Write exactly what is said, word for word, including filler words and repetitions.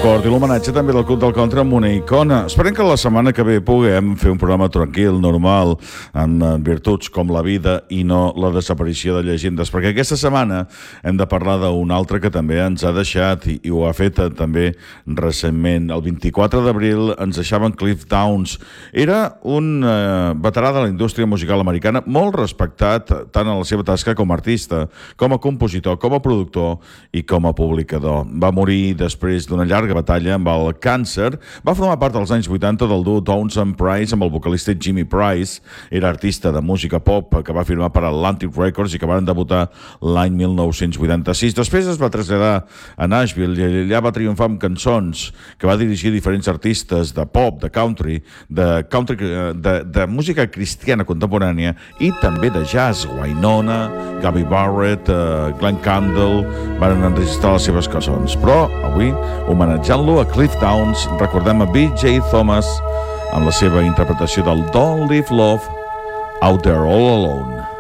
D'acord, i l'homenatge també del Club del Country amb una icona. Esperem que la setmana que ve puguem fer un programa tranquil, normal, amb virtuts com la vida i no la desaparició de llegendes, perquè aquesta setmana hem de parlar d'un altre que també ens ha deixat, i, i ho ha fet també recentment. El vint-i-quatre d'abril ens deixaven Cliff Downs. Era un eh, veterà de la indústria musical americana, molt respectat tant en la seva tasca com a artista, com a compositor, com a productor i com a publicador. Va morir després d'una llarga batalla amb el càncer. Va formar part dels anys vuitanta del duo Downs and Price amb el vocalista Jimmy Price. Era artista de música pop que va firmar per Atlantic Records i que van debutar l'any mil nou-cents vuitanta-sis. Després es va traslladar a Nashville i allà va triomfar amb cançons que va dirigir diferents artistes de pop, de country, de, country, de, de música cristiana contemporània i també de jazz. Wynonna, Gabby Barrett, uh, Glenn Campbell van enregistrar les seves cançons. Però avui, homenatjant-lo a Cliff Downs, recordem a B J Thomas en la seva interpretació del Don't Leave Love Out There All Alone.